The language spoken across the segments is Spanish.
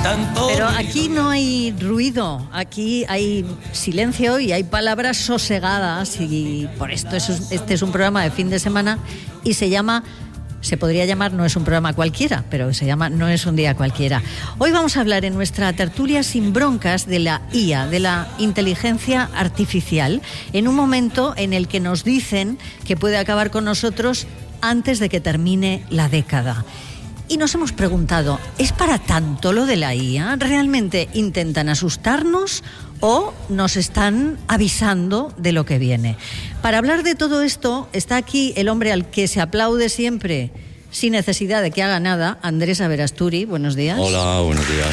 tanto. Pero aquí no hay ruido, aquí hay silencio y hay palabras sosegadas, y por esto este es un programa de fin de semana y se podría llamar, no es un programa cualquiera, pero se llama No es un día cualquiera. Hoy vamos a hablar en nuestra tertulia sin broncas de la IA, de la inteligencia artificial, en un momento en el que nos dicen que puede acabar con nosotros antes de que termine la década. Y nos hemos preguntado, ¿es para tanto lo de la IA? ¿Realmente intentan asustarnos o nos están avisando de lo que viene? Para hablar de todo esto está aquí el hombre al que se aplaude siempre sin necesidad de que haga nada, Andrés Aberasturi. Buenos días. Hola, buenos días.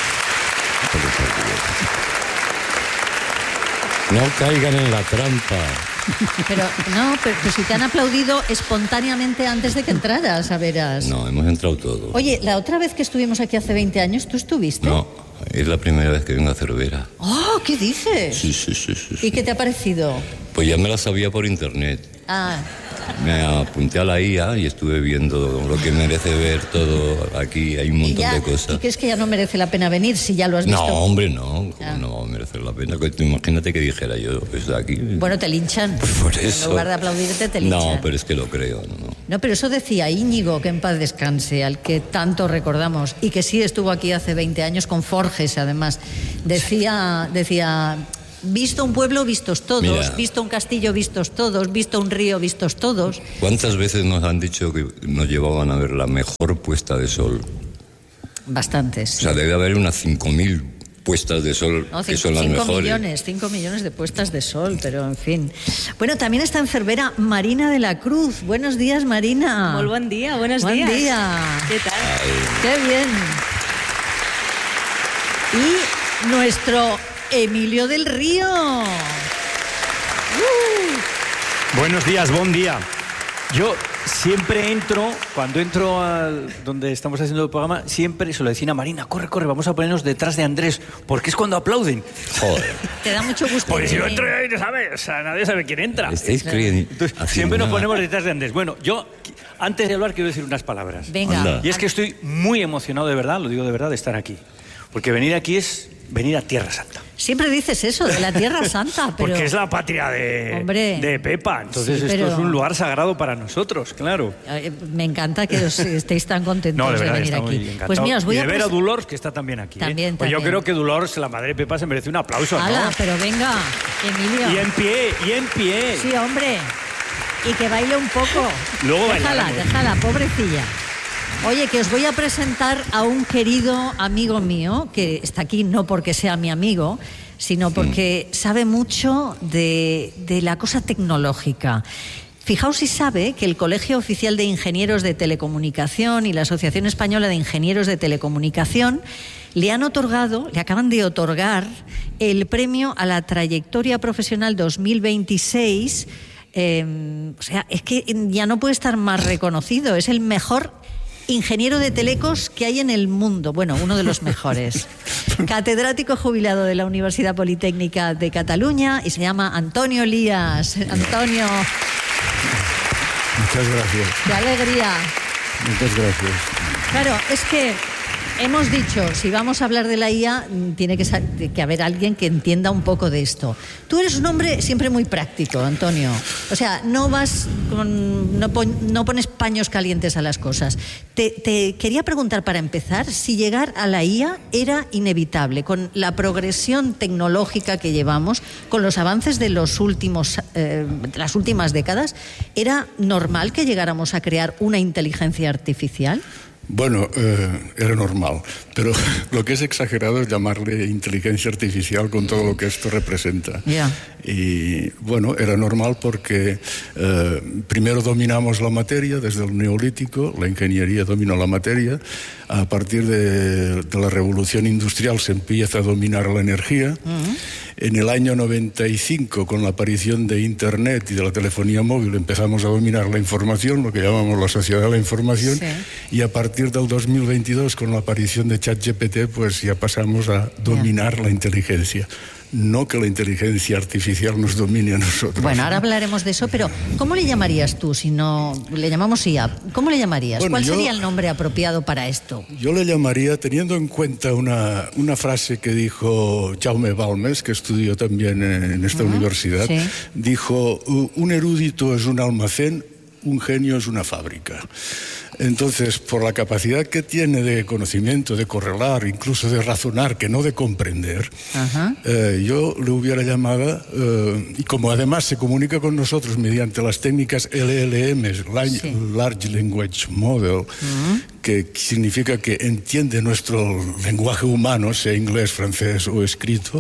No caigan en la trampa. Pero si te han aplaudido espontáneamente antes de que entraras, a veras. No, hemos entrado todos. Oye, la otra vez que estuvimos aquí hace 20 años, ¿tú estuviste? No, es la primera vez que vengo a Cervera. ¡Oh, qué dices! Sí. ¿Y qué te ha parecido? Pues ya me la sabía por internet. Ah. Me apunté a la IA y estuve viendo lo que merece ver todo aquí. Hay un montón de cosas. ¿Y crees que ya no merece la pena venir si ya lo has visto? No, hombre, no. No merece la pena. Imagínate que dijera yo, pues aquí... Bueno, te linchan. Pues por eso. En lugar de aplaudirte, te linchan. No, pero es que lo creo, No, pero eso decía Íñigo, que en paz descanse, al que tanto recordamos, y que sí estuvo aquí hace 20 años con Forges, además. Decía... Visto un pueblo, vistos todos. Mira, visto un castillo, vistos todos. Visto un río, vistos todos. ¿Cuántas veces nos han dicho que nos llevaban a ver la mejor puesta de sol? Bastantes. O sea, debe haber unas 5.000 puestas de sol que son las mejores. 5 millones de puestas de sol, pero en fin. Bueno, también está en Cervera Marina de la Cruz. Buenos días, Marina. Muy buen día, buenos días. Buen día. ¿Qué tal? Qué bien. Y nuestro Emilio del Río. Buenos días, buen día. Yo siempre cuando entro donde estamos haciendo el programa, siempre se lo decía a Marina, corre, vamos a ponernos detrás de Andrés, porque es cuando aplauden. Joder. Te da mucho gusto. Porque si no entro ahí, no sabes, o sea, nadie sabe quién entra. ¿Estáis creyendo? Entonces, siempre nos ponemos detrás de Andrés. Bueno, yo, antes de hablar, quiero decir unas palabras. Venga. Anda. Y es que estoy muy emocionado de verdad, lo digo de verdad, de estar aquí. Porque venir aquí es venir a Tierra Santa. Siempre dices eso, de la Tierra Santa, pero... Porque es la patria de Pepa, entonces sí, esto es un lugar sagrado para nosotros, claro. Me encanta que estéis tan contentos de verdad, venir aquí. Pues mira, os voy y de ver a Dolors, que está también aquí. También. Pues yo creo que Dolors, la madre de Pepa, se merece un aplauso, ¡Hala! ¿no? Pero venga, Emilio. Y en pie. Sí, hombre. Y que baile un poco. Luego déjala, pobrecilla. Oye, que os voy a presentar a un querido amigo mío, que está aquí no porque sea mi amigo, sino porque sabe mucho de la cosa tecnológica. Fijaos si sabe que el Colegio Oficial de Ingenieros de Telecomunicación y la Asociación Española de Ingenieros de Telecomunicación le acaban de otorgar el premio a la trayectoria profesional 2026. O sea, es que ya no puede estar más reconocido. Es el mejor ingeniero de telecos que hay en el mundo. Bueno, uno de los mejores. Catedrático jubilado de la Universidad Politécnica de Cataluña y se llama Antonio Lías. Antonio. Muchas gracias. ¡Qué alegría! Muchas gracias. Claro, es que hemos dicho, si vamos a hablar de la IA, tiene que haber alguien que entienda un poco de esto. Tú eres un hombre siempre muy práctico, Antonio. O sea, no pones paños calientes a las cosas. Te quería preguntar, para empezar, si llegar a la IA era inevitable, con la progresión tecnológica que llevamos, con los avances de las últimas décadas, ¿era normal que llegáramos a crear una inteligencia artificial? Bueno, era normal, pero lo que es exagerado es llamarle inteligencia artificial con todo lo que esto representa. Yeah. Y bueno, era normal porque primero dominamos la materia desde el Neolítico, la ingeniería dominó la materia, a partir de la revolución industrial se empieza a dominar la energía. En el año 95, con la aparición de Internet y de la telefonía móvil, empezamos a dominar la información, lo que llamamos la sociedad de la información, y a partir del 2022, con la aparición de ChatGPT, pues ya pasamos a dominar la inteligencia. no que la inteligencia artificial nos domine a nosotros. Bueno, ahora hablaremos de eso, pero ¿cómo le llamarías tú si no le llamamos IA? ¿Cómo le llamarías? Bueno, ¿Cuál sería el nombre apropiado para esto? Yo le llamaría, teniendo en cuenta una frase que dijo Jaume Balmes, que estudió también en esta universidad, sí. Dijo, un erudito es un almacén, un genio es una fábrica. Entonces, por la capacidad que tiene de conocimiento, de correlar, incluso de razonar, que no de comprender, yo le hubiera llamado, y como además se comunica con nosotros mediante las técnicas LLM, Large Language Model, que significa que entiende nuestro lenguaje humano, sea inglés, francés o escrito,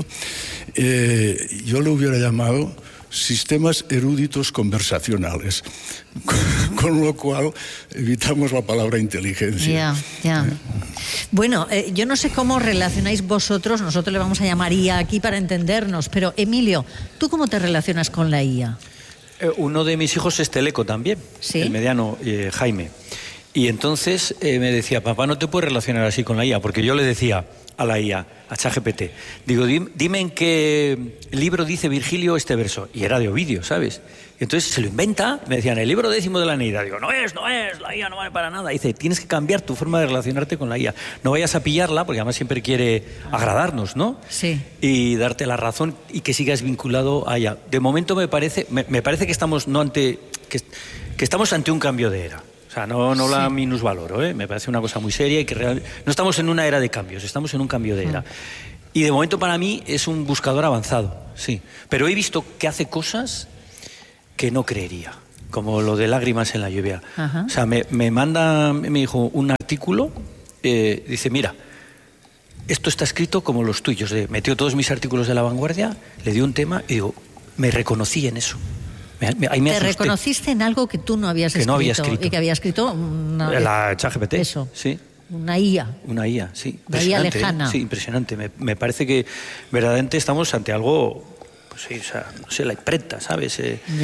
yo le hubiera llamado sistemas eruditos conversacionales, con lo cual evitamos la palabra inteligencia. Ya. Bueno, yo no sé cómo relacionáis vosotros, nosotros le vamos a llamar IA aquí para entendernos, pero Emilio, ¿tú cómo te relacionas con la IA? Uno de mis hijos es teleco también, ¿sí? El mediano, Jaime. Y entonces me decía, papá, no te puedes relacionar así con la IA, porque yo le decía a la IA, a ChatGPT, digo, dime en qué libro dice Virgilio este verso. Y era de Ovidio, ¿sabes? Y entonces se lo inventa, me decían, el libro 10º de la Eneida. Digo, no es, la IA no vale para nada. Dice, tienes que cambiar tu forma de relacionarte con la IA. No vayas a pillarla, porque además siempre quiere agradarnos, ¿no? Sí. Y darte la razón y que sigas vinculado a ella. De momento me parece que estamos que estamos ante un cambio de era. O sea, no la minusvaloro, ¿eh? Me parece una cosa muy seria y que no estamos en una era de cambios, estamos en un cambio de era. Y de momento para mí es un buscador avanzado, sí. Pero he visto que hace cosas que no creería, como lo de lágrimas en la lluvia. O sea, me dijo un artículo, dice, mira, esto está escrito como los tuyos. Metió todos mis artículos de La Vanguardia, le dio un tema y digo, me reconocí en eso. ¿Te reconociste en algo que tú no habías escrito? Que no había escrito. Y que había escrito la ChatGPT. Eso. Sí. Una IA. Una IA, sí. Una IA lejana. Sí, impresionante. Me parece que verdaderamente estamos ante algo, pues sí, o sea, no sé, la imprenta, ¿sabes?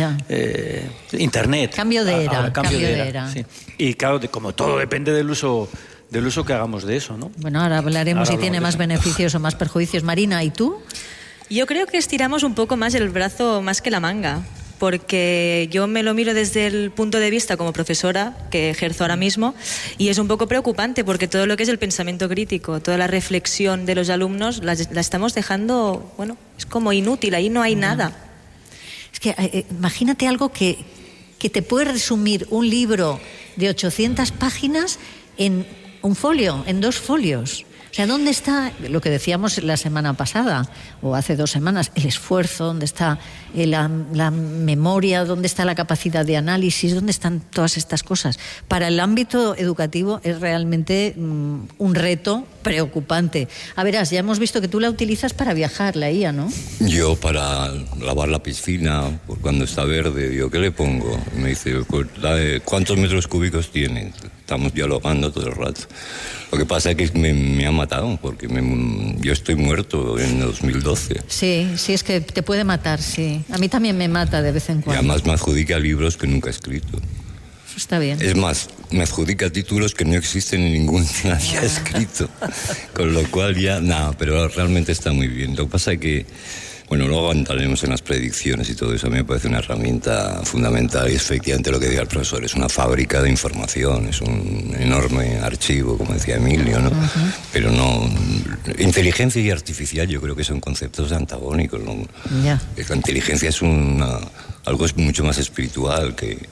Internet. Cambio de era. Cambio de era. Sí. Y claro, como todo depende del uso que hagamos de eso, ¿no? Bueno, ahora hablaremos si tiene más beneficios o más perjuicios. Marina, ¿y tú? Yo creo que estiramos un poco más el brazo más que la manga, porque yo me lo miro desde el punto de vista como profesora que ejerzo ahora mismo y es un poco preocupante porque todo lo que es el pensamiento crítico, toda la reflexión de los alumnos la estamos dejando, bueno, es como inútil, ahí no hay nada. Es que imagínate algo que te puede resumir un libro de 800 páginas en un folio, en 2 folios. O sea, ¿dónde está lo que decíamos la semana pasada o hace 2 semanas? El esfuerzo, ¿dónde está la memoria? ¿Dónde está la capacidad de análisis? ¿Dónde están todas estas cosas? Para el ámbito educativo es realmente un reto preocupante. A verás, ya hemos visto que tú la utilizas para viajar, la IA, ¿no? Yo para lavar la piscina, pues cuando está verde, digo, ¿qué le pongo? Y me dice, pues, ¿cuántos metros cúbicos tiene? Estamos dialogando todo el rato. Lo que pasa es que me ha matado, porque yo estoy muerto en 2012. Sí, es que te puede matar, sí. A mí también me mata de vez en cuando. Y además me adjudica libros que nunca he escrito. Eso está bien. Es más, me adjudica títulos que no existen en ningún que nadie ha escrito. Con lo cual ya, pero realmente está muy bien. Lo que pasa es que, bueno, luego entraremos en las predicciones y todo eso. A mí me parece una herramienta fundamental y efectivamente lo que diga el profesor, es una fábrica de información, es un enorme archivo, como decía Emilio, ¿no? Pero no... Inteligencia y artificial yo creo que son conceptos antagónicos, ¿no? La inteligencia es algo mucho más espiritual que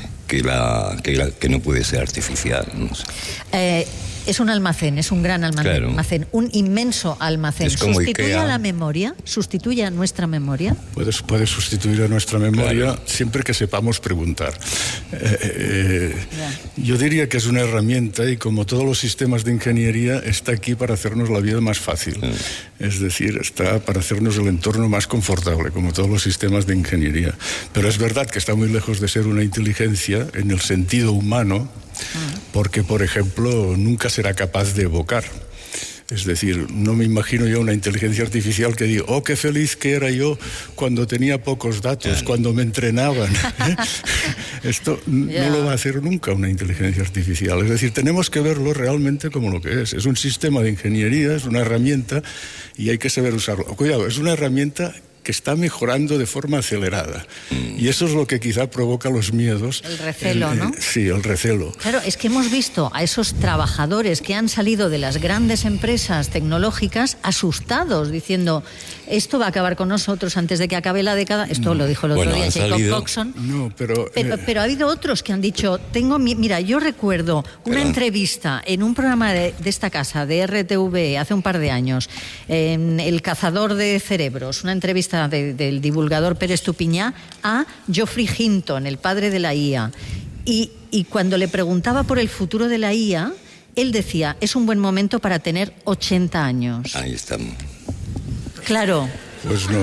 no puede ser artificial, no sé. Es un almacén, es un gran almacén, claro. Un inmenso almacén. Es como ¿Sustituye Ikea. a la memoria? ¿Sustituye a nuestra memoria? Puede sustituir a nuestra memoria, siempre que sepamos preguntar. Yo diría que es una herramienta y como todos los sistemas de ingeniería está aquí para hacernos la vida más fácil. Es decir, está para hacernos el entorno más confortable, como todos los sistemas de ingeniería. Pero es verdad que está muy lejos de ser una inteligencia en el sentido humano, porque, por ejemplo, nunca será capaz de evocar. Es decir, no me imagino yo una inteligencia artificial que diga, oh, qué feliz que era yo cuando tenía pocos datos, cuando me entrenaban. Esto no lo va a hacer nunca una inteligencia artificial. Es decir, tenemos que verlo realmente como lo que es. Es un sistema de ingeniería, es una herramienta y hay que saber usarlo. Cuidado, es una herramienta que está mejorando de forma acelerada. Y eso es lo que quizá provoca los miedos. El recelo, ¿no? Sí, el recelo. Claro, es que hemos visto a esos trabajadores que han salido de las grandes empresas tecnológicas asustados, diciendo, esto va a acabar con nosotros antes de que acabe la década. Esto lo dijo el otro día Jacob Coxon. No, pero ha habido otros que han dicho, mira, yo recuerdo una entrevista en un programa de esta casa, de RTV, hace un par de años, en El cazador de cerebros, una entrevista del divulgador Pérez Tupiñá a Geoffrey Hinton, el padre de la IA. Y cuando le preguntaba por el futuro de la IA, él decía, es un buen momento para tener 80 años. Ahí estamos. Claro. Pues no.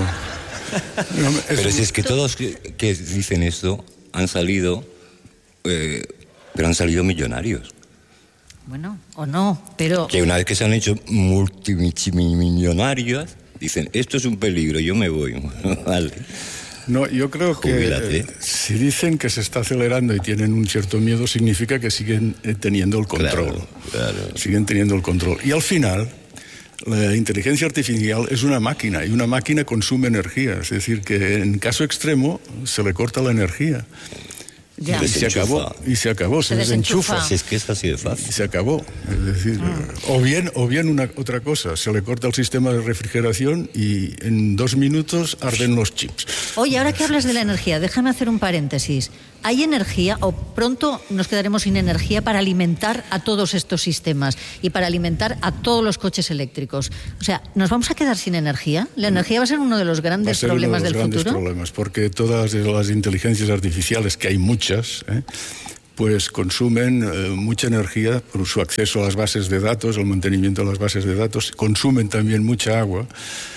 Pero si es que todos que dicen esto han salido, pero han salido millonarios. Bueno, o no, pero... Que una vez que se han hecho multimillonarios, dicen, esto es un peligro, yo me voy. Vale. No, yo creo que si dicen que se está acelerando y tienen un cierto miedo, significa que siguen teniendo el control. Claro. Siguen teniendo el control. Y al final, la inteligencia artificial es una máquina, y una máquina consume energía. Es decir, que en caso extremo se le corta la energía. Ya. Y se acabó, se desenchufa. Si es que es así de fácil. Y se acabó. Es decir, o bien otra cosa, se le corta el sistema de refrigeración y en 2 minutos arden los chips. Oye, ahora que hablas de la energía, déjame hacer un paréntesis. ¿Hay energía o pronto nos quedaremos sin energía para alimentar a todos estos sistemas y para alimentar a todos los coches eléctricos? O sea, ¿nos vamos a quedar sin energía? ¿La energía va a ser uno de los grandes problemas del futuro? Va a ser uno de los grandes problemas, porque todas las inteligencias artificiales, que hay muchas, pues consumen mucha energía por su acceso a las bases de datos, el mantenimiento de las bases de datos, consumen también mucha agua.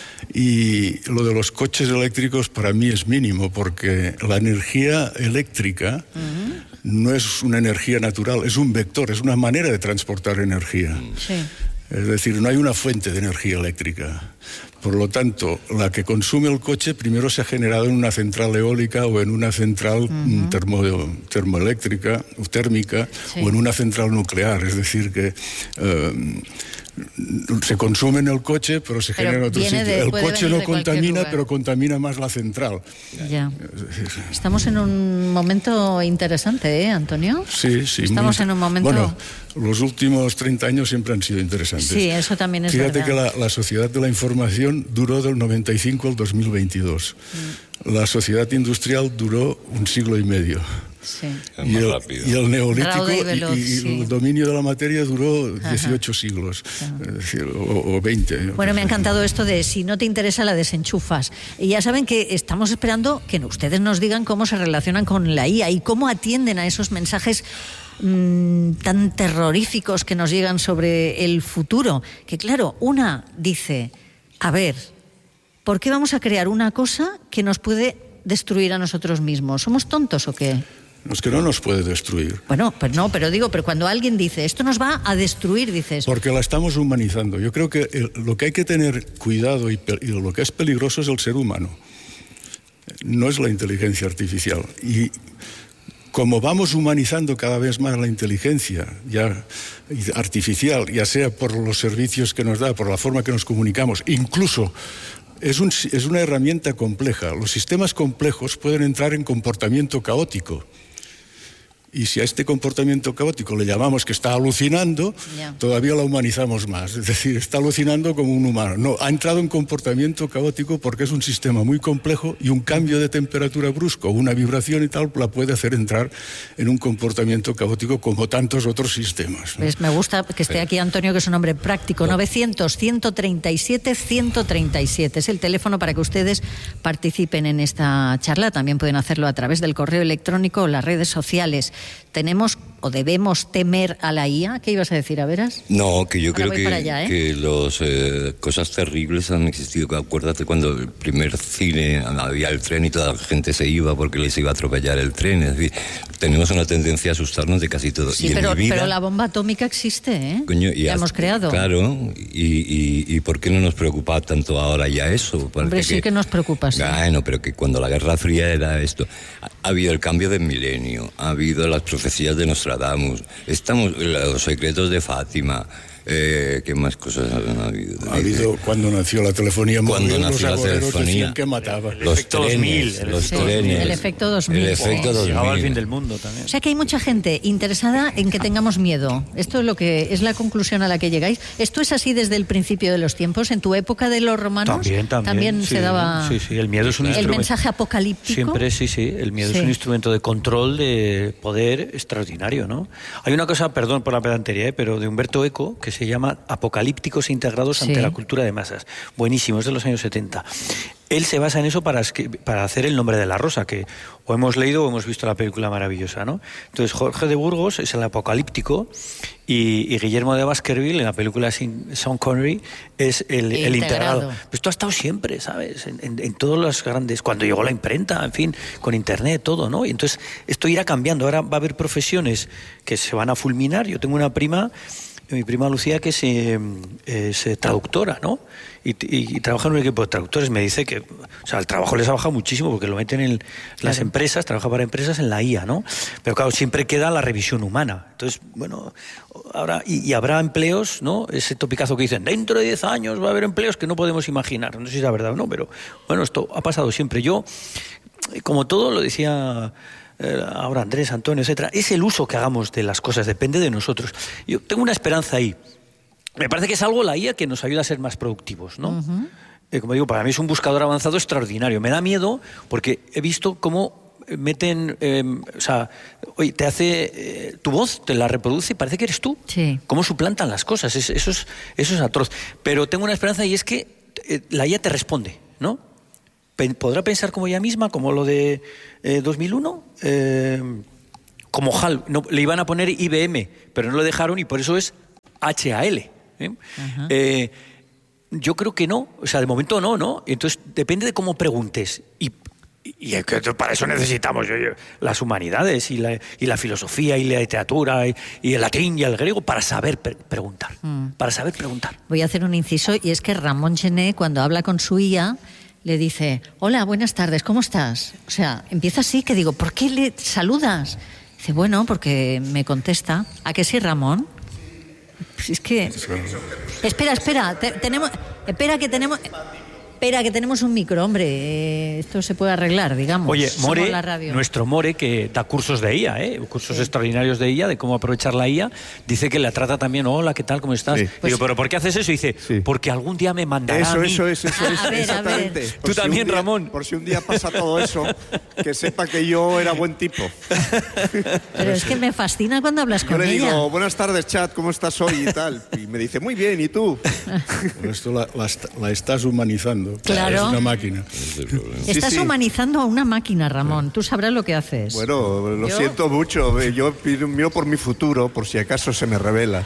Y lo de los coches eléctricos para mí es mínimo, porque la energía eléctrica no es una energía natural, es un vector, es una manera de transportar energía. Sí. Es decir, no hay una fuente de energía eléctrica. Por lo tanto, la que consume el coche primero se ha generado en una central eólica o en una central termoeléctrica o térmica, o en una central nuclear. Es decir, que se consume en el coche, pero se genera en otro sitio. El coche no contamina, pero contamina más la central. Ya. Estamos en un momento interesante, Antonio? Sí. Estamos en un momento... Bueno, los últimos 30 años siempre han sido interesantes. Sí, eso también es verdad. Fíjate que la sociedad de la información duró del 95 al 2022. La sociedad industrial duró 1 siglo y medio. Sí. Y el neolítico y el dominio de la materia duró 18 siglos, es decir, o 20. Bueno, me ha encantado esto de si no te interesa la desenchufas. Y ya saben que estamos esperando que ustedes nos digan cómo se relacionan con la IA y cómo atienden a esos mensajes tan terroríficos que nos llegan sobre el futuro. Que claro, una dice, a ver, ¿por qué vamos a crear una cosa que nos puede destruir a nosotros mismos? ¿Somos tontos o qué? Es que no nos puede destruir. Bueno, pues no, pero cuando alguien dice, esto nos va a destruir, dices... Porque la estamos humanizando. Yo creo que lo que hay que tener cuidado y lo que es peligroso es el ser humano. No es la inteligencia artificial. Y como vamos humanizando cada vez más la inteligencia artificial, ya sea por los servicios que nos da, por la forma que nos comunicamos, incluso... Es una herramienta compleja. Los sistemas complejos pueden entrar en comportamiento caótico. Y si a este comportamiento caótico le llamamos que está alucinando, todavía la humanizamos más. Es decir, está alucinando como un humano. No, ha entrado en comportamiento caótico porque es un sistema muy complejo y un cambio de temperatura brusco, una vibración y tal, la puede hacer entrar en un comportamiento caótico como tantos otros sistemas, ¿no? Pues me gusta que esté aquí Antonio, que es un hombre práctico. 900-137-137. Es el teléfono para que ustedes participen en esta charla. También pueden hacerlo a través del correo electrónico o las redes sociales. Tenemos o debemos temer a la IA? ¿Qué ibas a decir, Averas? No, que yo Ahora creo voy para allá, que las cosas terribles han existido. Acuérdate cuando el primer cine había el tren y toda la gente se iba porque les iba a atropellar el tren. Es decir, tenemos una tendencia a asustarnos de casi todo. Sí, y pero, en mi vida, pero la bomba atómica existe, ¿eh? coño, la hemos creado. Claro, y ¿por qué no nos preocupa tanto ahora ya eso? Hombre, sí que nos preocupa, sí. Bueno, pero que cuando la Guerra Fría era esto. Ha habido el cambio del milenio, ha habido las profecías de Nostradamus, los secretos de Fátima. ¿Qué más cosas han habido? Ha habido cuando nació la telefonía móvil, cuando nació la telefonía, que mataba. Los trenes, El efecto 2000. El efecto 2000. Llegaba al fin del mundo también. O sea que hay mucha gente interesada en que tengamos miedo. Esto es lo que es la conclusión a la que llegáis. ¿Esto es así desde el principio de los tiempos? ¿En tu época de los romanos? También sí, se daba... Sí, el miedo es un instrumento... El mensaje apocalíptico. Siempre, sí. El miedo es un instrumento de control, de poder extraordinario, ¿no? Hay una cosa, perdón por la pedantería, pero de Humberto Eco, que se llama Apocalípticos e integrados ante la cultura de masas. Buenísimo, es de los años 70. Él se basa en eso para hacer El nombre de la rosa, que o hemos leído o hemos visto la película maravillosa, ¿no? Entonces, Jorge de Burgos es el apocalíptico y Guillermo de Baskerville, en la película Sean Connery, es el integrado. Pues esto ha estado siempre, ¿sabes? En todos los grandes... Cuando llegó la imprenta, en fin, con internet, todo, ¿no? Y entonces, esto irá cambiando. Ahora va a haber profesiones que se van a fulminar. Yo tengo una prima... Mi prima Lucía, que es traductora, ¿no? Y trabaja en un equipo de traductores. Me dice que, o sea, el trabajo les ha bajado muchísimo porque lo meten en las empresas, trabaja para empresas en la IA, ¿no? Pero claro, siempre queda la revisión humana. Entonces, bueno, ahora, y habrá empleos, ¿no? Ese topicazo que dicen, dentro de 10 años va a haber empleos que no podemos imaginar. No sé si es la verdad o no, pero bueno, esto ha pasado siempre. Yo, como todo, lo decía... ahora Andrés, Antonio, etcétera, es el uso que hagamos de las cosas, depende de nosotros. Yo tengo una esperanza ahí. Me parece que es algo la IA que nos ayuda a ser más productivos, ¿no? Como digo, para mí es un buscador avanzado extraordinario. Me da miedo porque he visto cómo meten, o sea, oye, te hace tu voz, te la reproduce y parece que eres tú. Sí. Cómo suplantan las cosas, eso es atroz. Pero tengo una esperanza y es que la IA te responde, ¿no? ¿Podrá pensar como ella misma, como lo de 2001? Como HAL. No, le iban a poner IBM, pero no lo dejaron y por eso es HAL. Yo creo que no. O sea, de momento no. Entonces, depende de cómo preguntes. Y para eso necesitamos las humanidades y la filosofía y la literatura y el latín y el griego para saber preguntar. Para saber preguntar. Voy a hacer un inciso y es que Ramón Gené, cuando habla con su IA, le dice, hola, buenas tardes, ¿cómo estás? O sea, empieza así, que digo, ¿por qué le saludas? Dice, bueno, porque me contesta. ¿A que sí, Ramón? Pues es que... Espera, que tenemos un micro, hombre. Esto se puede arreglar, digamos. Oye, More, la radio. Nuestro More, que da cursos de IA, cursos extraordinarios de IA, de cómo aprovechar la IA, dice que la trata también, hola, ¿qué tal? ¿Cómo estás? Sí. Digo, ¿pero por qué haces eso? Y dice, porque algún día me mandará a mí. Eso, A ver. exactamente. Tú también, Ramón. Por si un día pasa todo eso, que sepa que yo era buen tipo. Pero es que me fascina cuando hablas con ella. Yo le ella. digo, buenas tardes, chat, ¿cómo estás hoy? Y tal. Y me dice, muy bien, ¿y tú? Por esto la estás humanizando. Claro. Es una máquina. Estás humanizando a una máquina, Ramón. Tú sabrás lo que haces. Bueno, lo siento mucho. Yo miro por mi futuro, por si acaso se me revela.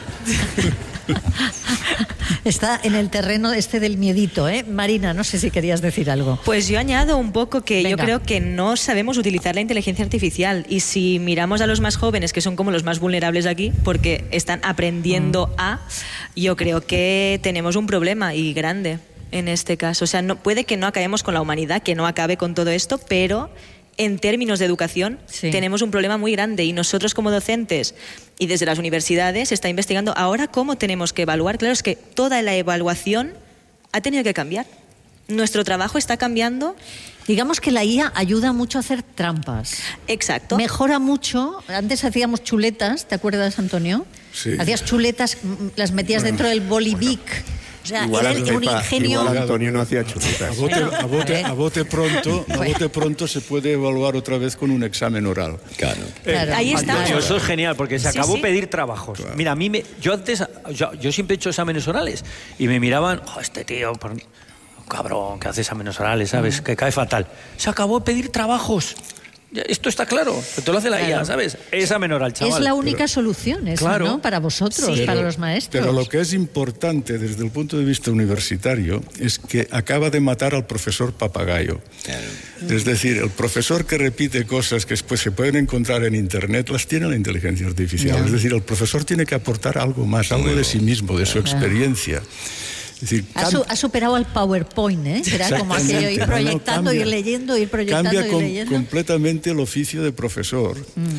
Está en el terreno del miedito, ¿eh? Marina, no sé si querías decir algo. Pues yo añado un poco que Venga. yo creo que no sabemos utilizar la inteligencia artificial y si miramos a los más jóvenes, que son como los más vulnerables aquí, porque están aprendiendo yo creo que tenemos un problema y grande en este caso. O sea, puede que no acabemos con la humanidad, que no acabe con todo esto, pero en términos de educación tenemos un problema muy grande y nosotros como docentes y desde las universidades se está investigando ahora cómo tenemos que evaluar. Claro, es que toda la evaluación ha tenido que cambiar. Nuestro trabajo está cambiando. Digamos que la IA ayuda mucho a hacer trampas. Exacto. Mejora mucho. Antes hacíamos chuletas, ¿te acuerdas, Antonio? Sí. Hacías chuletas, las metías dentro del bolivic. O sea, Igual era un ingenio. Igual Antonio no hacía chuletas. A bote pronto se puede evaluar otra vez con un examen oral. Claro. Ahí está. Antonio, eso es genial, porque se acabó sí. pedir trabajos. Claro. Mira, yo siempre he hecho exámenes orales y me miraban, este tío, cabrón, que hace exámenes orales, ¿sabes? Que cae fatal. Se acabó pedir trabajos. Esto está claro, te lo hace la IA, ¿sabes? Esa menor al chaval. Es la única solución, esa, claro, ¿no? Para vosotros, para los maestros. Pero lo que es importante desde el punto de vista universitario es que acaba de matar al profesor papagayo. Es decir, el profesor que repite cosas que después se pueden encontrar en Internet, las tiene la inteligencia artificial. Es decir, el profesor tiene que aportar algo más, algo de sí mismo, de su experiencia. Es decir, ha superado al PowerPoint, ¿eh? Que era como aquello, ir proyectando, ir leyendo, ir proyectando, ir leyendo. Cambia completamente el oficio de profesor.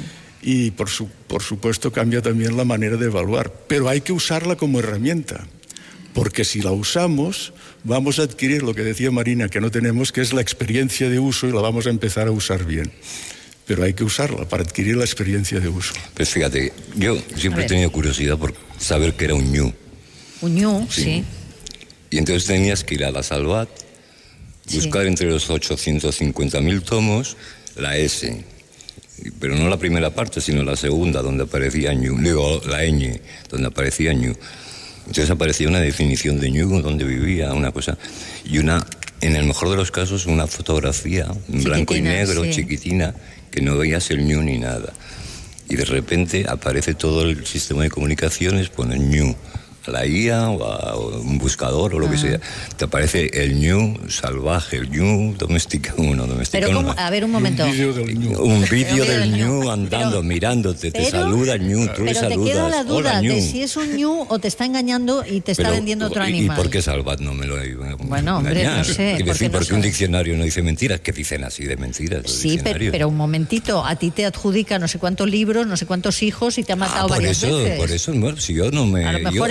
Y por supuesto cambia también la manera de evaluar. Pero hay que usarla como herramienta. Porque si la usamos, vamos a adquirir lo que decía Marina, que no tenemos, que es la experiencia de uso, y la vamos a empezar a usar bien. Pero hay que usarla para adquirir la experiencia de uso. Pues fíjate, yo siempre he tenido curiosidad por saber qué era un ñu. Un ñu, sí. Y entonces tenías que ir a la Salvat, buscar entre los 850.000 tomos la S, pero no la primera parte, sino la segunda, donde aparecía ñu, luego la ñ, donde aparecía ñu. Entonces aparecía una definición de ñu, donde vivía, una cosa, y en el mejor de los casos, una fotografía en blanco y negro, chiquitina, que no veías el ñu ni nada. Y de repente aparece todo el sistema de comunicaciones, pone ñu. A la IA o a un buscador o lo que sea, te aparece el ñu salvaje, el ñu domesticado, Pero ¿cómo? A ver, un momento. Un vídeo del ñu andando, mirándote, te saluda el ñu, tú le saludas. Pero te queda la duda Hola, de si es un ñu o te está engañando y te está vendiendo otro animal. ¿Y por qué Salvat no me lo Bueno, hombre, no sé. Porque un diccionario no dice mentiras, que dicen así de mentiras. Sí, pero un momentito, a ti te adjudica no sé cuántos libros, no sé cuántos hijos y te ha matado varias veces. Por eso, bueno, si yo no me... A lo mejor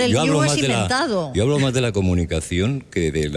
yo hablo más de la comunicación que de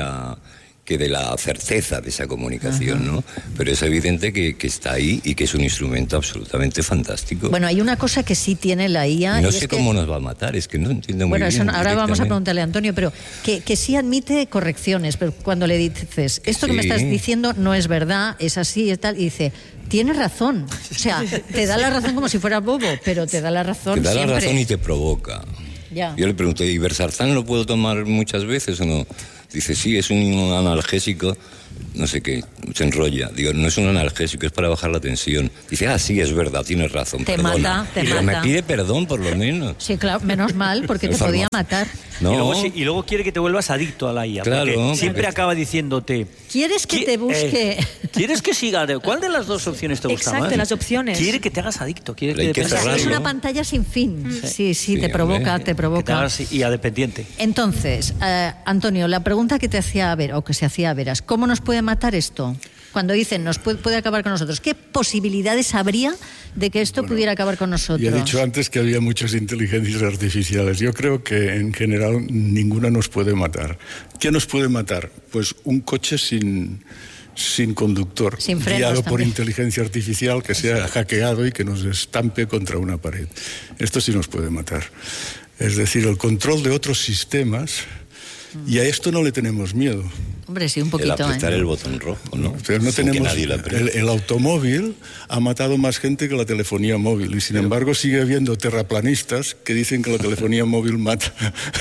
la certeza de esa comunicación, ¿no? Pero es evidente que está ahí y que es un instrumento absolutamente fantástico. Bueno, hay una cosa que sí tiene la IA... No sé cómo nos va a matar, es que no entiendo muy bien. Bueno, ahora vamos a preguntarle a Antonio, pero que sí admite correcciones, pero cuando le dices, esto que me estás diciendo no es verdad, es así y tal, y dice... Tienes razón, o sea, te da la razón como si fuera bobo, pero te da la razón siempre. Te da la razón y te provoca. Ya. Yo le pregunté, ¿y Ibersarzán lo puedo tomar muchas veces o no? Dice, sí, es un analgésico, no sé qué, se enrolla. Digo, no es un analgésico, es para bajar la tensión. Dice, sí, es verdad, tienes razón, perdona. Te mata. Me pide perdón, por lo menos. Sí, claro, menos mal, porque te podía matar. No. Y luego quiere que te vuelvas adicto a la IA. Claro. Porque siempre acaba diciéndote... ¿Quieres que te busque? ¿Quieres que siga? ¿Cuál de las dos opciones te gusta más? Exacto, las opciones. Quiere que te hagas adicto. Es una pantalla sin fin. Sí, te provoca. Y a dependiente. Entonces, Antonio, la pregunta que te hacía que se hacía a Veras, ¿cómo nos puede matar esto? Cuando dicen, nos puede acabar con nosotros, ¿qué posibilidades habría de que esto pudiera acabar con nosotros? Ya he dicho antes que había muchas inteligencias artificiales. Yo creo que en general ninguna nos puede matar. ¿Qué nos puede matar? Pues un coche sin conductor, sin frenos, guiado también por inteligencia artificial, que sea hackeado y que nos estampe contra una pared. Esto sí nos puede matar. Es decir, el control de otros sistemas, y a esto no le tenemos miedo. Hombre, sí, un poquito. El apretar el botón rojo, ¿no? Pero no tenemos... nadie lo apriete. El automóvil ha matado más gente que la telefonía móvil, y sin embargo sigue habiendo terraplanistas que dicen que la telefonía móvil mata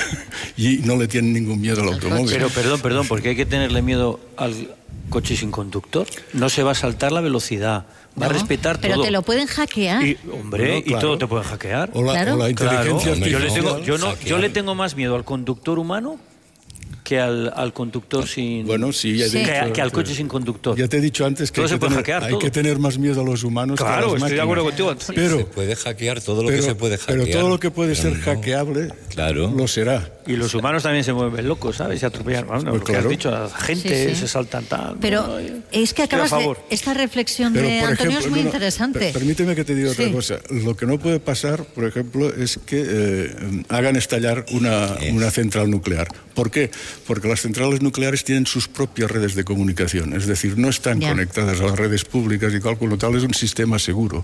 y no le tienen ningún miedo al automóvil. Pero perdón, porque hay que tenerle miedo al coche sin conductor. No se va a saltar la velocidad. Va a respetar todo. Pero te lo pueden hackear. Y todo te pueden hackear. O la inteligencia artificial. Yo le tengo más miedo al conductor humano que al conductor sin... Bueno, sí, que al coche sin conductor. Ya te he dicho antes que hay que tener más miedo a los humanos que a las máquinas. Estoy de acuerdo contigo. Pero se puede hackear todo lo que se puede hackear. Pero todo lo que puede ser hackeable, lo será. Y los humanos también se mueven locos, ¿sabes? Se atropellan. Lo que has dicho, la gente se saltan tal. Pero es que acabas de... Esta reflexión de Antonio es muy interesante. Permíteme que te diga otra cosa. Lo que no puede pasar, por ejemplo, es que hagan estallar una central nuclear. ¿Por qué? Porque las centrales nucleares tienen sus propias redes de comunicación, es decir, no están conectadas a las redes públicas y con lo tal es un sistema seguro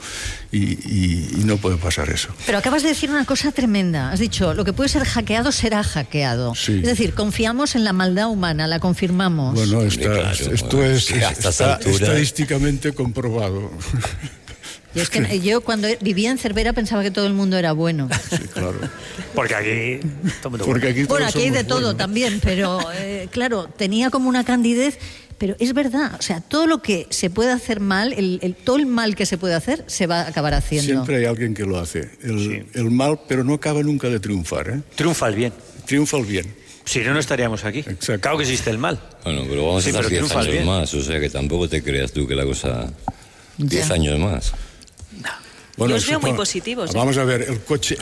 y no puede pasar eso. Pero acabas de decir una cosa tremenda, has dicho, lo que puede ser hackeado será hackeado. Sí. Es decir, confiamos en la maldad humana, la confirmamos. Bueno, esto está estadísticamente comprobado. Y es que yo cuando vivía en Cervera pensaba que todo el mundo era bueno. Sí, claro. Porque aquí... Bueno, aquí hay de todo también, pero claro, tenía como una candidez, Pero es verdad, o sea, todo lo que se puede hacer mal, todo el mal que se puede hacer, se va a acabar haciendo. Siempre hay alguien que lo hace. El mal, pero no acaba nunca de triunfar, ¿eh? Triunfa el bien. Triunfa el bien. Si no, no estaríamos aquí. Exacto. Claro que existe el mal. Bueno, pero vamos a estar 10 años más, o sea que tampoco te creas tú que la cosa... 10 años más. Bueno, yo os veo muy positivos. Vamos a ver, el coche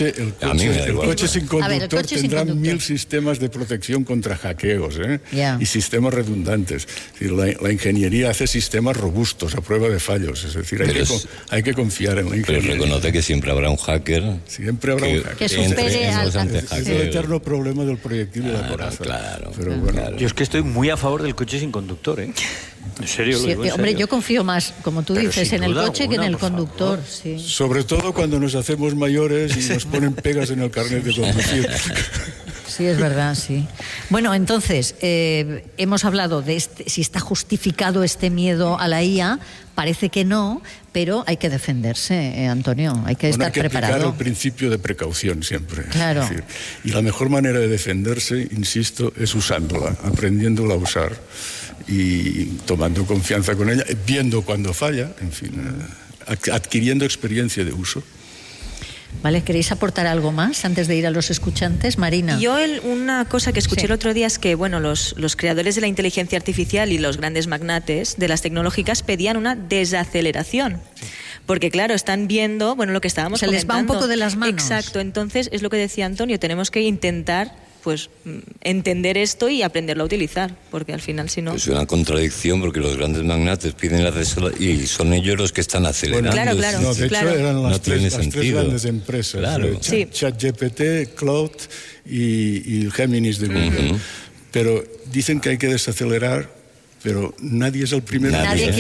sin conductor tendrá 1000 sistemas de protección contra hackeos, y sistemas redundantes. Es decir, la ingeniería hace sistemas robustos a prueba de fallos. Es decir, hay que confiar en la ingeniería. Pero reconoce que siempre habrá un hacker. Siempre habrá un hacker. Que supere Es el eterno problema del proyectil y la coraza. Claro. Pero bueno. Yo es que estoy muy a favor del coche sin conductor, ¿eh? En serio, lo digo, en hombre, serio. yo confío más, como tú dices, en el coche que en el conductor. Sí. Sobre todo cuando nos hacemos mayores y nos ponen pegas en el carnet de conducir. Sí, es verdad, sí. Bueno, entonces, hemos hablado de si está justificado este miedo a la IA. Parece que no, pero hay que defenderse, Antonio. Hay que estar preparado. Hay que aplicar el principio de precaución siempre. Claro. Es decir, y la mejor manera de defenderse, insisto, es usándola, aprendiéndola a usar y tomando confianza con ella, viendo cuando falla, en fin, adquiriendo experiencia de uso. Vale, ¿queréis aportar algo más antes de ir a los escuchantes? Marina. Yo una cosa que escuché el otro día es que los creadores de la inteligencia artificial y los grandes magnates de las tecnológicas pedían una desaceleración. Porque claro, están viendo, lo que estábamos comentando. Se les va un poco de las manos. Exacto, entonces es lo que decía Antonio, tenemos que intentar entender esto y aprenderlo a utilizar, porque al final si no... Es una contradicción porque los grandes magnates piden la desaceleración y son ellos los que están acelerando. Claro. No, de hecho eran las tres grandes empresas, claro. ChatGPT, Cloud y el Géminis de Google. Pero dicen que hay que desacelerar, pero nadie es el primero. Nadie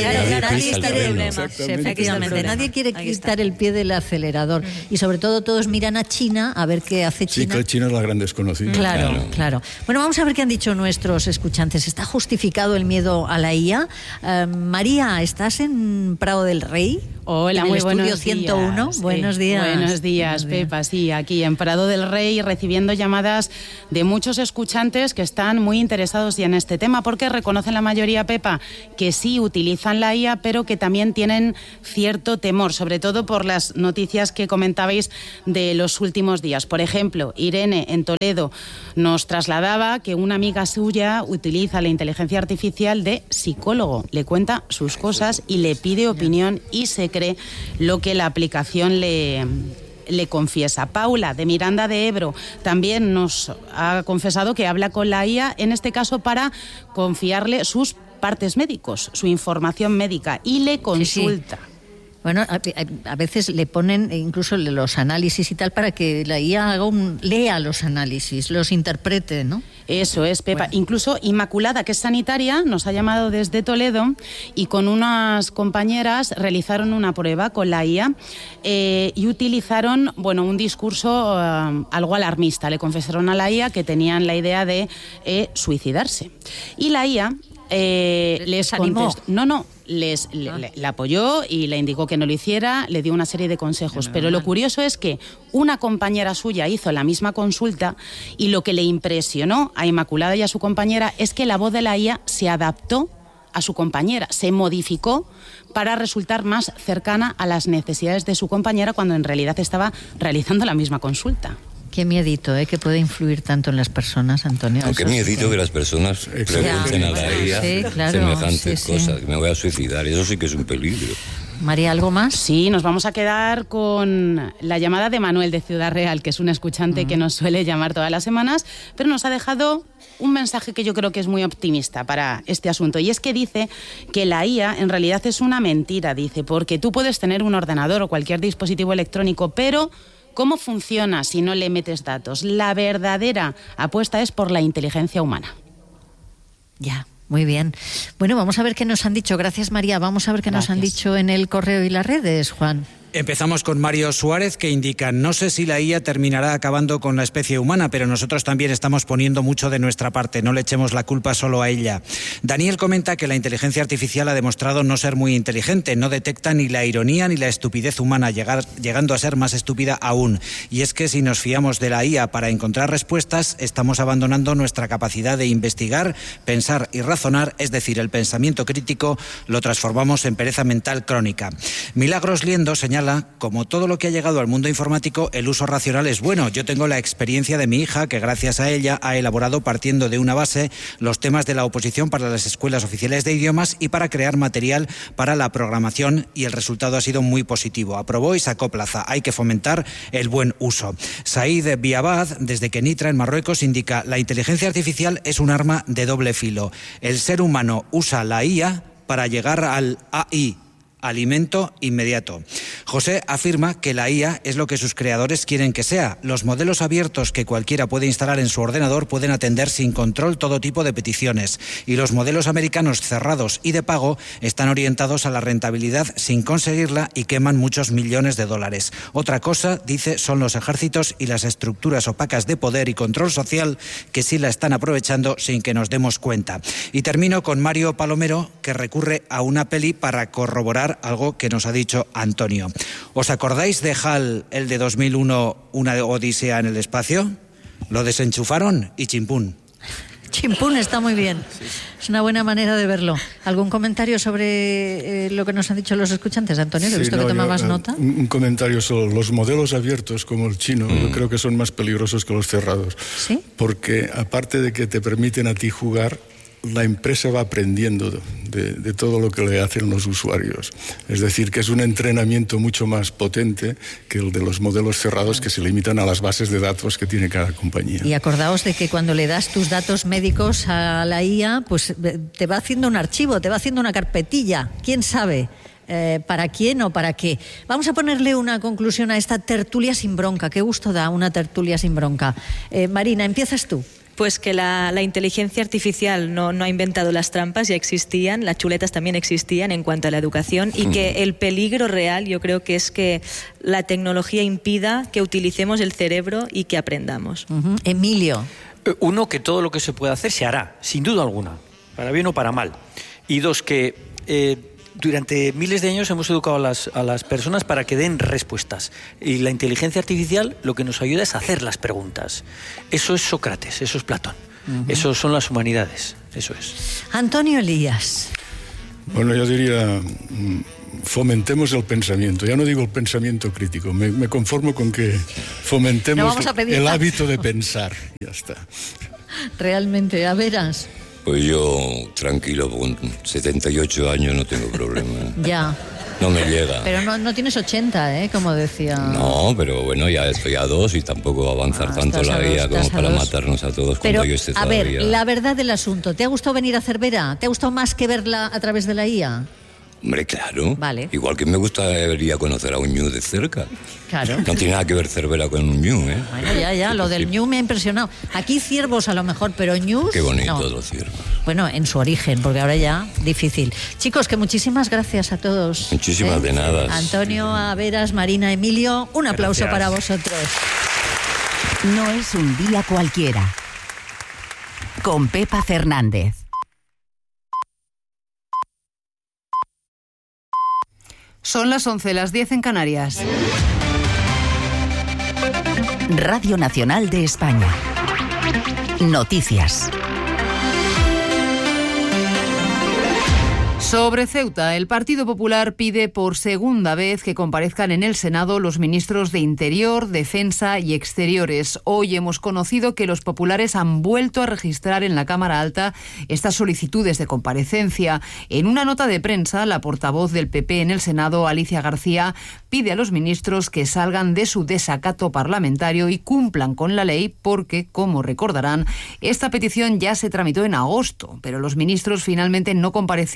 quiere Ahí quitar el pie del acelerador. Y sobre todo todos miran a China a ver qué hace China. Sí, que China es la gran desconocida. Claro. Bueno, vamos a ver qué han dicho nuestros escuchantes. ¿Está justificado el miedo a la IA? María, ¿estás en Prado del Rey? Hola, muy buenos días. 101. Buenos días. Buenos días, Pepa. Sí, aquí en Prado del Rey, recibiendo llamadas de muchos escuchantes que están muy interesados ya en este tema, porque reconocen la mayoría, Pepa, que sí utilizan la IA, pero que también tienen cierto temor, sobre todo por las noticias que comentabais de los últimos días. Por ejemplo, Irene, en Toledo, nos trasladaba que una amiga suya utiliza la inteligencia artificial de psicólogo. Le cuenta sus cosas y le pide opinión y se cree lo que la aplicación le confiesa. Paula, de Miranda de Ebro, también nos ha confesado que habla con la IA, en este caso para confiarle sus partes médicos, su información médica, y le consulta. Sí. Bueno, a veces le ponen incluso los análisis y tal para que la IA lea los análisis, los interprete, ¿no? Eso es, Pepa. Bueno. Incluso Inmaculada, que es sanitaria, nos ha llamado desde Toledo y con unas compañeras realizaron una prueba con la IA y utilizaron, un discurso algo alarmista. Le confesaron a la IA que tenían la idea de suicidarse. Y la IA les contestó. Le apoyó y le indicó que no lo hiciera, le dio una serie de consejos. Pero lo curioso es que una compañera suya hizo la misma consulta y lo que le impresionó a Inmaculada y a su compañera es que la voz de la IA se adaptó a su compañera, se modificó para resultar más cercana a las necesidades de su compañera cuando en realidad estaba realizando la misma consulta. Qué miedito, que puede influir tanto en las personas, Antonio. Qué miedito que las personas pregunten a la IA semejantes cosas. Me voy a suicidar, eso sí que es un peligro. María, ¿algo más? Sí, nos vamos a quedar con la llamada de Manuel de Ciudad Real, que es un escuchante que nos suele llamar todas las semanas, pero nos ha dejado un mensaje que yo creo que es muy optimista para este asunto, y es que dice que la IA en realidad es una mentira, dice, porque tú puedes tener un ordenador o cualquier dispositivo electrónico, pero ¿cómo funciona si no le metes datos? La verdadera apuesta es por la inteligencia humana. Ya, muy bien. Bueno, vamos a ver qué nos han dicho. Gracias, María. Vamos a ver qué nos han dicho en el correo y las redes, Juan. Empezamos con Mario Suárez, que indica: no sé si la IA terminará acabando con la especie humana, pero nosotros también estamos poniendo mucho de nuestra parte, no le echemos la culpa solo a ella. Daniel comenta que la inteligencia artificial ha demostrado no ser muy inteligente, no detecta ni la ironía ni la estupidez humana, llegando a ser más estúpida aún. Y es que si nos fiamos de la IA para encontrar respuestas, estamos abandonando nuestra capacidad de investigar, pensar y razonar, es decir, el pensamiento crítico lo transformamos en pereza mental crónica. Milagros Liendo señala: como todo lo que ha llegado al mundo informático, el uso racional es bueno. Yo tengo la experiencia de mi hija, que gracias a ella ha elaborado, partiendo de una base, los temas de la oposición para las escuelas oficiales de idiomas y para crear material para la programación, y el resultado ha sido muy positivo. Aprobó y sacó plaza. Hay que fomentar el buen uso. Said Biabad, desde Kenitra, en Marruecos, indica: la inteligencia artificial es un arma de doble filo. El ser humano usa la IA para llegar al AI, alimento inmediato. José afirma que la IA es lo que sus creadores quieren que sea. Los modelos abiertos que cualquiera puede instalar en su ordenador pueden atender sin control todo tipo de peticiones, y los modelos americanos cerrados y de pago están orientados a la rentabilidad sin conseguirla y queman muchos millones de dólares. Otra cosa, dice, son los ejércitos y las estructuras opacas de poder y control social que sí la están aprovechando sin que nos demos cuenta. Y termino con Mario Palomero, que recurre a una peli para corroborar algo que nos ha dicho Antonio. ¿Os acordáis de HAL, el de 2001, una odisea en el espacio? Lo desenchufaron y chimpún. Chimpún está muy bien. Es una buena manera de verlo. ¿Algún comentario sobre lo que nos han dicho los escuchantes, Antonio? Que he visto que tomabas nota. Un comentario sobre los modelos abiertos, como el chino. Yo creo que son más peligrosos que los cerrados. ¿Sí? Porque aparte de que te permiten a ti jugar, la empresa va aprendiendo de todo lo que le hacen los usuarios. Es decir, que es un entrenamiento mucho más potente que el de los modelos cerrados, que se limitan a las bases de datos que tiene cada compañía. Y acordaos de que cuando le das tus datos médicos a la IA, pues te va haciendo un archivo, te va haciendo una carpetilla. ¿Quién sabe para quién o para qué? Vamos a ponerle una conclusión a esta tertulia sin bronca. Qué gusto da una tertulia sin bronca. Marina, empiezas tú. Pues que la inteligencia artificial no ha inventado las trampas, ya existían, las chuletas también existían en cuanto a la educación, y que el peligro real yo creo que es que la tecnología impida que utilicemos el cerebro y que aprendamos. Emilio. Uno, que todo lo que se pueda hacer se hará, sin duda alguna, para bien o para mal. Y dos, que durante miles de años hemos educado a las personas para que den respuestas. Y la inteligencia artificial lo que nos ayuda es a hacer las preguntas. Eso es Sócrates, eso es Platón. Eso son las humanidades, eso es. Antonio Elías. Bueno, yo diría, fomentemos el pensamiento. Ya no digo el pensamiento crítico, me conformo con que fomentemos el hábito de pensar. Ya está. Realmente, a veras. Pues yo, tranquilo, con 78 años no tengo problema. Ya. No me llega. Pero no tienes 80, como decía. No, pero bueno, ya estoy a 2 y tampoco va a avanzar tanto la vida como para matarnos a todos cuando yo esté todavía. A ver, la verdad del asunto, ¿te ha gustado venir a Cervera? ¿Te ha gustado más que verla a través de la IA? Hombre, claro. Vale. Igual que me gustaría conocer a un ñu de cerca. Claro. No tiene nada que ver Cervera con un ñu, ¿eh? Bueno, ya, lo del ñu me ha impresionado. Aquí ciervos a lo mejor, pero ñus... Qué bonito no. los ciervos. Bueno, en su origen, porque ahora ya difícil. Chicos, que muchísimas gracias a todos. Muchísimas de nada. Antonio, Averas, Marina, Emilio, un aplauso para vosotros. No es un día cualquiera. Con Pepa Fernández. Son las 11, las 10 en Canarias. Radio Nacional de España. Noticias. Sobre Ceuta, el Partido Popular pide por segunda vez que comparezcan en el Senado los ministros de Interior, Defensa y Exteriores. Hoy hemos conocido que los populares han vuelto a registrar en la Cámara Alta estas solicitudes de comparecencia. En una nota de prensa, la portavoz del PP en el Senado, Alicia García, pide a los ministros que salgan de su desacato parlamentario y cumplan con la ley porque, como recordarán, esta petición ya se tramitó en agosto, pero los ministros finalmente no comparecieron en el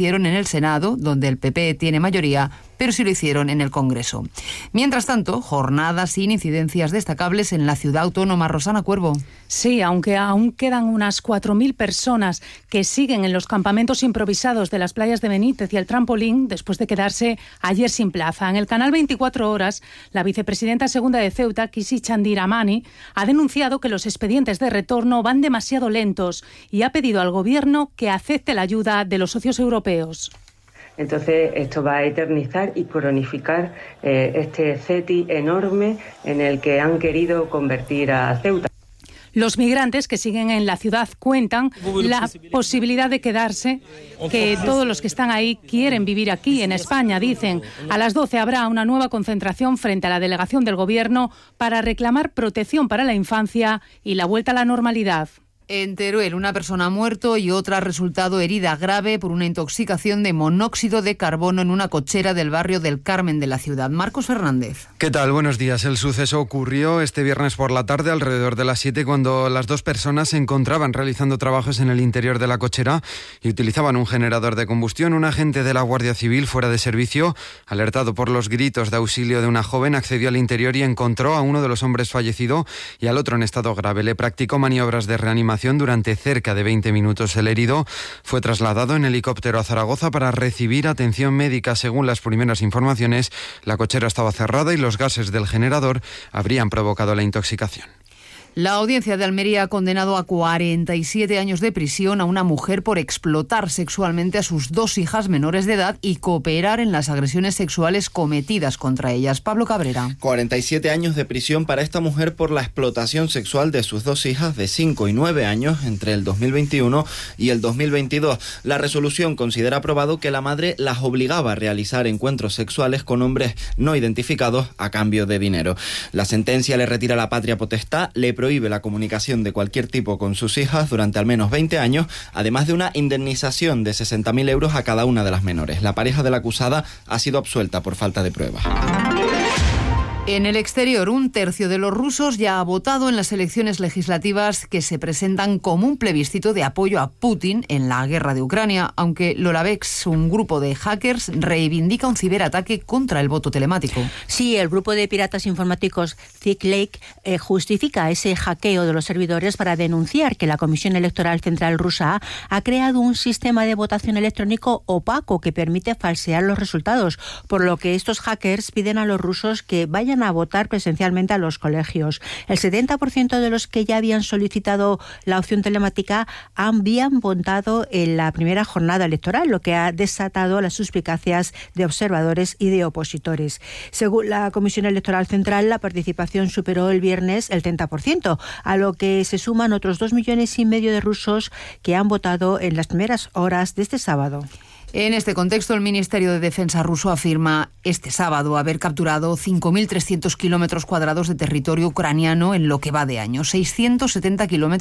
el Senado, donde el PP tiene mayoría, pero sí lo hicieron en el Congreso. Mientras tanto, jornadas sin incidencias destacables en la ciudad autónoma. Rosana Cuervo. Sí, aunque aún quedan unas 4.000 personas que siguen en los campamentos improvisados de las playas de Benítez y el Trampolín después de quedarse ayer sin plaza. En el canal 24 Horas, la vicepresidenta segunda de Ceuta, Kisi Chandiramani, ha denunciado que los expedientes de retorno van demasiado lentos y ha pedido al gobierno que acepte la ayuda de los socios europeos. Entonces esto va a eternizar y cronificar este CETI enorme en el que han querido convertir a Ceuta. Los migrantes que siguen en la ciudad cuentan la posibilidad de quedarse, que todos los que están ahí quieren vivir aquí, en España, dicen. A las 12 habrá una nueva concentración frente a la delegación del Gobierno para reclamar protección para la infancia y la vuelta a la normalidad. En Teruel, una persona ha muerto y otra ha resultado herida grave por una intoxicación de monóxido de carbono en una cochera del barrio del Carmen de la ciudad. Marcos Fernández. ¿Qué tal? Buenos días. El suceso ocurrió este viernes por la tarde, alrededor de las 7, cuando las dos personas se encontraban realizando trabajos en el interior de la cochera y utilizaban un generador de combustión. Un agente de la Guardia Civil fuera de servicio, alertado por los gritos de auxilio de una joven, accedió al interior y encontró a uno de los hombres fallecido y al otro en estado grave. Le practicó maniobras de reanimación durante cerca de 20 minutos. El herido fue trasladado en helicóptero a Zaragoza para recibir atención médica. Según las primeras informaciones, la cochera estaba cerrada y los gases del generador habrían provocado la intoxicación. La audiencia de Almería ha condenado a 47 años de prisión a una mujer por explotar sexualmente a sus 2 hijas menores de edad y cooperar en las agresiones sexuales cometidas contra ellas. Pablo Cabrera. 47 años de prisión para esta mujer por la explotación sexual de sus 2 hijas de 5 y 9 años entre el 2021 y el 2022. La resolución considera probado que la madre las obligaba a realizar encuentros sexuales con hombres no identificados a cambio de dinero. La sentencia le retira la patria potestad, le prohíbe la comunicación de cualquier tipo con sus hijas durante al menos 20 años, además de una indemnización de 60.000 euros a cada una de las menores. La pareja de la acusada ha sido absuelta por falta de pruebas. En el exterior, 1/3 de los rusos ya ha votado en las elecciones legislativas que se presentan como un plebiscito de apoyo a Putin en la guerra de Ucrania, aunque Lolavex, un grupo de hackers, reivindica un ciberataque contra el voto telemático. Sí, el grupo de piratas informáticos Thick Lake justifica ese hackeo de los servidores para denunciar que la Comisión Electoral Central rusa ha creado un sistema de votación electrónico opaco que permite falsear los resultados, por lo que estos hackers piden a los rusos que vayan a votar presencialmente a los colegios. El 70% de los que ya habían solicitado la opción telemática habían votado en la primera jornada electoral, lo que ha desatado las suspicacias de observadores y de opositores. Según la Comisión Electoral Central, la participación superó el viernes el 30%, a lo que se suman otros 2,5 millones de rusos que han votado en las primeras horas de este sábado. En este contexto, el Ministerio de Defensa ruso afirma este sábado haber capturado 5.300 kilómetros cuadrados de territorio ucraniano en lo que va de año, 670 kilómetros